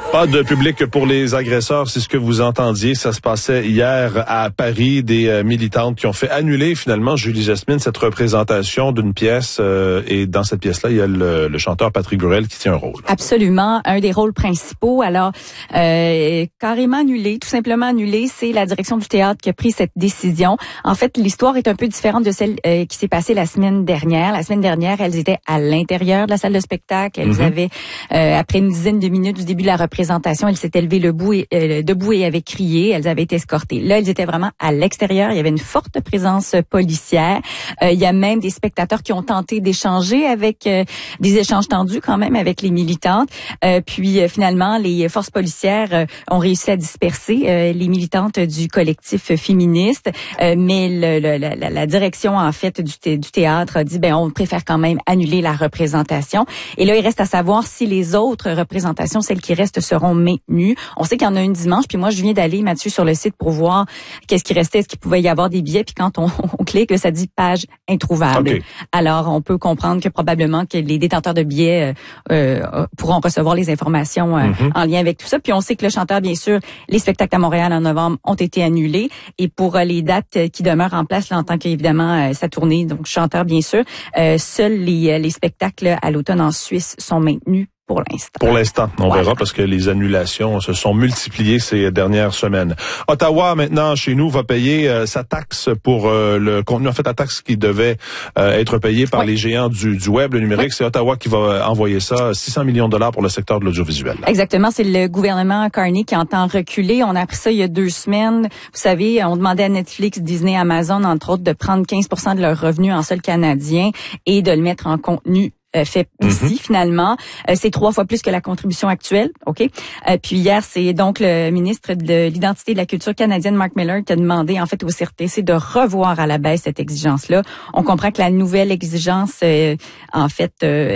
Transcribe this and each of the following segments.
Pas de public pour les agresseurs, c'est ce que vous entendiez. Ça se passait hier à Paris. Des militantes qui ont fait annuler finalement, Julie Jasmine, cette représentation d'une pièce. Et dans cette pièce-là, il y a le chanteur Patrick Bruel qui tient un rôle. Absolument, un des rôles principaux. Alors, carrément annulé, tout simplement annulé. C'est la direction du théâtre qui a pris cette décision. En fait, l'histoire est un peu différente de celle qui s'est passée la semaine dernière. La semaine dernière, elles étaient à l'intérieur de la salle de spectacle. Elles avaient, après une dizaine de minutes du début de la représentation, elles s'étaient levées debout et avaient crié. Elles avaient été escortées. Là, elles étaient vraiment à l'extérieur. Il y avait une forte présence policière. Il y a même des spectateurs qui ont tenté d'échanger avec des échanges tendus quand même avec les militantes. Puis finalement, les forces policières ont réussi à disperser les militantes du collectif féministe. Mais la direction en fait du théâtre a dit on préfère quand même annuler la représentation. Et là, il reste à savoir si les autres représentations, celles qui restent, seront maintenues. On sait qu'il y en a une dimanche, puis moi je viens d'aller, Mathieu, sur le site pour voir qu'est-ce qui restait, est-ce qu'il pouvait y avoir des billets, puis quand on clique, ça dit page introuvable. Okay. Alors on peut comprendre que probablement que les détenteurs de billets pourront recevoir les informations en lien avec tout ça. Puis on sait que le chanteur, bien sûr, les spectacles à Montréal en novembre ont été annulés, et pour les dates qui demeurent en place, là, en tant qu'évidemment sa tournée, donc chanteur bien sûr, seuls les spectacles à l'automne en Suisse sont maintenus. Pour l'instant, on verra parce que les annulations se sont multipliées ces dernières semaines. Ottawa, maintenant, chez nous, va payer sa taxe pour le contenu. En fait, la taxe qui devait être payée par les géants du web, le numérique. C'est Ottawa qui va envoyer ça, 600 millions de dollars pour le secteur de l'audiovisuel. Exactement, c'est le gouvernement Carney qui entend reculer. On a appris ça il y a 2 semaines. Vous savez, on demandait à Netflix, Disney, Amazon, entre autres, de prendre 15% de leurs revenus en sol canadien et de le mettre en contenu fait ici, finalement. C'est 3 fois plus que la contribution actuelle, OK? Puis hier, c'est donc le ministre de l'Identité et de la Culture canadienne, Mark Miller, qui a demandé, en fait, au CRTC de revoir à la baisse cette exigence-là. On comprend que la nouvelle exigence, en fait,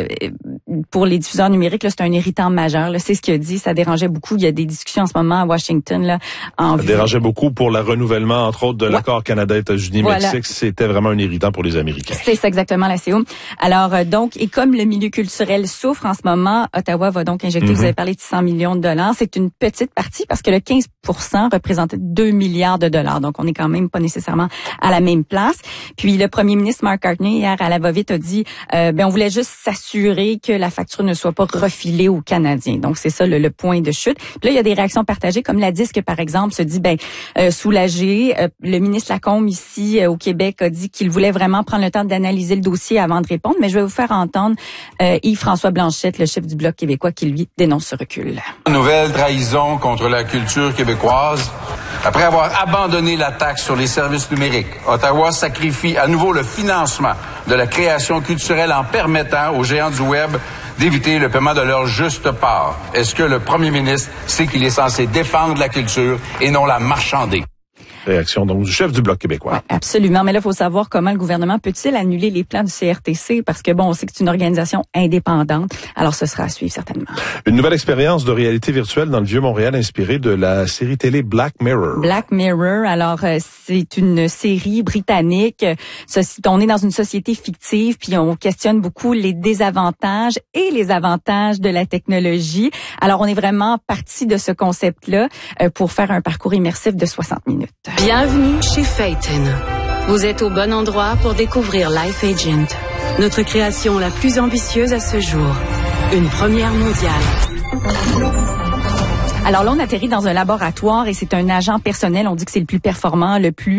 pour les diffuseurs numériques, là, c'est un irritant majeur. Là, c'est ce qu'il a dit. Ça dérangeait beaucoup. Il y a des discussions en ce moment à Washington. Là, ça dérangeait beaucoup pour le renouvellement, entre autres, de l'accord Canada-États-Unis-Mexique. C'était vraiment un irritant pour les Américains. C'est ça, exactement, la CO. Alors, donc, et comme le milieu culturel souffre en ce moment, Ottawa va donc injecter, vous avez parlé de 100 millions de dollars. C'est une petite partie parce que le 15% représentait 2 milliards de dollars. Donc, on n'est quand même pas nécessairement à la même place. Puis, le premier ministre Mark Carney, hier, à la va-vite, a dit, on voulait juste s'assurer que la facture ne soit pas refilée aux Canadiens. Donc, c'est ça le point de chute. Puis là, il y a des réactions partagées, comme la Disque, par exemple, se dit, soulagé. Le ministre Lacombe, ici, au Québec, a dit qu'il voulait vraiment prendre le temps d'analyser le dossier avant de répondre. Mais je vais vous faire entendre Yves-François Blanchet, le chef du Bloc québécois, qui, lui, dénonce ce recul. Nouvelle trahison contre la culture québécoise. Après avoir abandonné la taxe sur les services numériques, Ottawa sacrifie à nouveau le financement de la création culturelle en permettant aux géants du Web d'éviter le paiement de leur juste part. Est-ce que le premier ministre sait qu'il est censé défendre la culture et non la marchander? Réaction donc du chef du Bloc québécois. Ouais, absolument. Mais là, il faut savoir comment le gouvernement peut-il annuler les plans du CRTC parce que on sait que c'est une organisation indépendante. Alors, ce sera à suivre certainement. Une nouvelle expérience de réalité virtuelle dans le Vieux-Montréal inspirée de la série télé Black Mirror. Black Mirror. Alors, c'est une série britannique. On est dans une société fictive, puis on questionne beaucoup les désavantages et les avantages de la technologie. Alors, on est vraiment parti de ce concept-là pour faire un parcours immersif de 60 minutes. Bienvenue chez Phaeton. Vous êtes au bon endroit pour découvrir Life Agent, notre création la plus ambitieuse à ce jour. Une première mondiale. Alors là, on atterrit dans un laboratoire et c'est un agent personnel. On dit que c'est le plus performant, le plus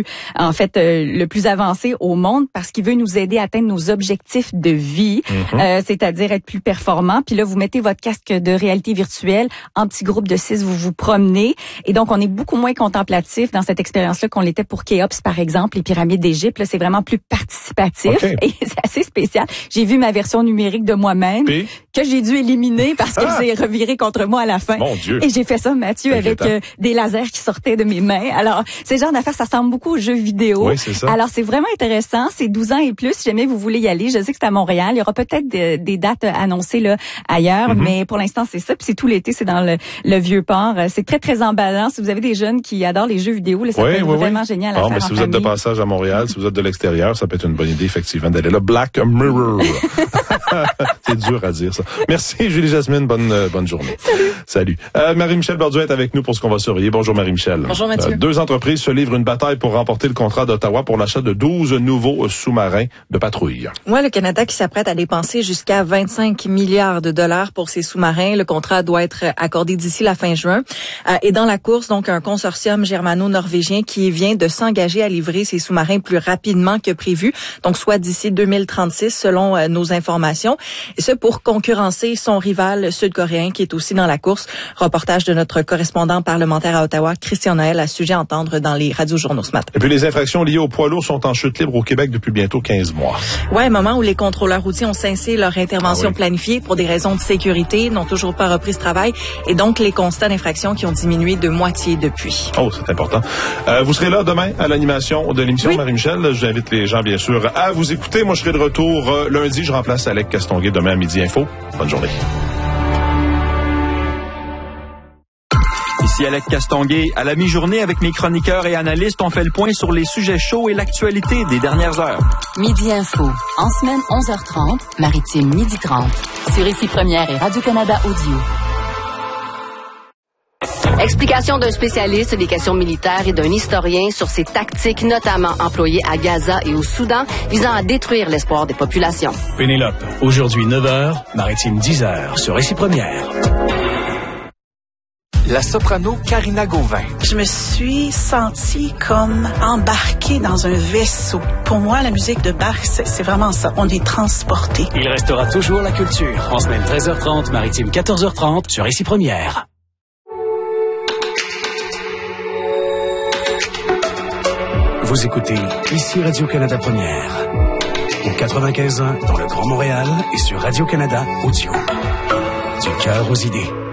avancé au monde parce qu'il veut nous aider à atteindre nos objectifs de vie, c'est-à-dire être plus performant. Puis là, vous mettez votre casque de réalité virtuelle en petit groupe de 6, vous vous promenez. Et donc, on est beaucoup moins contemplatif dans cette expérience-là qu'on l'était pour Khéops, par exemple, les pyramides d'Égypte. Là, c'est vraiment plus participatif et c'est assez spécial. J'ai vu ma version numérique de moi-même que j'ai dû éliminer parce que c'est reviré contre moi à la fin. Mon Dieu. Et j'ai fait fait ça, Mathieu, avec des lasers qui sortaient de mes mains. Alors, c'est le genre d'affaires, ça ressemble beaucoup aux jeux vidéo. Oui, c'est ça. Alors, c'est vraiment intéressant. C'est 12 ans et plus. Si jamais vous voulez y aller, je sais que c'est à Montréal. Il y aura peut-être des dates annoncées là ailleurs, mais pour l'instant, c'est ça. Puis c'est tout l'été, c'est dans le Vieux-Port. C'est très, très emballant. Si vous avez des jeunes qui adorent les jeux vidéo, là, ça peut être vraiment génial à faire mais si vous êtes de passage à Montréal, si vous êtes de l'extérieur, ça peut être une bonne idée, effectivement, d'aller là. Black Mirror. C'est dur à dire, ça. Merci, Julie-Jasmine. Bonne journée. Salut. Marie-Michel Borduin est avec nous pour ce qu'on va surveiller. Bonjour, Marie-Michel. Bonjour, Mathieu. 2 entreprises se livrent une bataille pour remporter le contrat d'Ottawa pour l'achat de 12 nouveaux sous-marins de patrouille. Ouais, le Canada qui s'apprête à dépenser jusqu'à 25 milliards de dollars pour ces sous-marins. Le contrat doit être accordé d'ici la fin juin. Et dans la course, donc, un consortium germano-norvégien qui vient de s'engager à livrer ces sous-marins plus rapidement que prévu, donc soit d'ici 2036 selon nos informations. Et ce pour concurrencer son rival sud-coréen qui est aussi dans la course. Reportage de notre correspondant parlementaire à Ottawa, Christian Noël, à sujet à entendre dans les radiojournaux ce matin. Et puis les infractions liées aux poids lourds sont en chute libre au Québec depuis bientôt 15 mois. Ouais, moment où les contrôleurs routiers ont cessé leur intervention planifiée pour des raisons de sécurité, n'ont toujours pas repris ce travail et donc les constats d'infraction qui ont diminué de moitié depuis. Oh, c'est important. Vous serez là demain à l'animation de l'émission, Marie-Michel. Je vous invite les gens, bien sûr, à vous écouter. Moi, je serai de retour lundi. Je remplace Alec Castonguay demain à midi info. Bonne journée. Ici Alec Castonguay. À la mi-journée, avec mes chroniqueurs et analystes, on fait le point sur les sujets chauds et l'actualité des dernières heures. Midi Info. En semaine, 11h30, Maritime, 12h30. Sur Ici Première et Radio-Canada Audio. Explication d'un spécialiste des questions militaires et d'un historien sur ces tactiques notamment employées à Gaza et au Soudan visant à détruire l'espoir des populations. Pénélope, aujourd'hui 9h, Maritime 10h sur Ici Première. La soprano Karina Gauvin. Je me suis sentie comme embarquée dans un vaisseau. Pour moi, la musique de Bach, c'est vraiment ça. On est transporté. Il restera toujours la culture. En semaine 13h30, Maritime 14h30 sur Ici Première. Vous écoutez Ici Radio-Canada Première. Au 95.1 dans le Grand Montréal et sur Radio-Canada Audio. Du cœur aux idées.